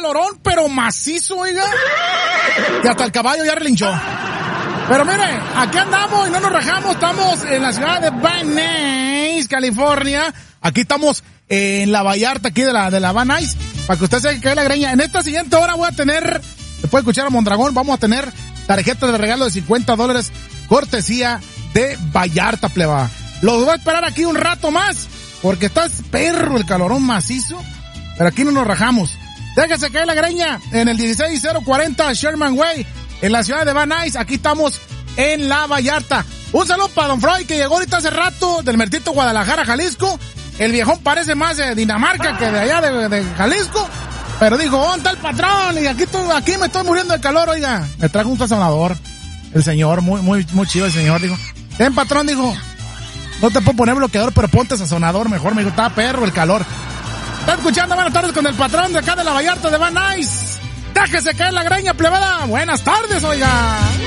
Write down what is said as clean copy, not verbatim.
calorón, pero macizo, oiga. Y hasta el caballo ya relinchó. Pero mire, aquí andamos y no nos rajamos. Estamos en la ciudad de Van Nuys, California. Aquí estamos en la Vallarta, aquí de la Van Nuys, para que usted se quede la greña. En esta siguiente hora voy a tener, después de escuchar a Mondragón, vamos a tener tarjetas de regalo de $50, cortesía de Vallarta, pleba. Los voy a esperar aquí un rato más, porque está perro el calorón macizo, pero aquí no nos rajamos. Déjese caer la greña en el 16040 Sherman Way, en la ciudad de Van Nuys. Aquí estamos en la Vallarta. Un saludo para Don Freud, que llegó ahorita hace rato del Mertito, Guadalajara, Jalisco. El viejón parece más de Dinamarca que de allá de Jalisco. Pero dijo, ¿dónde está el patrón? Y aquí me estoy muriendo de calor, oiga. Me trajo un sazonador. El señor, muy chido el señor, dijo. Ten, patrón, dijo. No te puedo poner bloqueador, pero ponte sazonador mejor. Me dijo, está perro el calor. Está escuchando Buenas Tardes con el patrón de acá de la Vallarta de Van Nuys. Déjese caer la greña, plebada. Buenas tardes, oiga.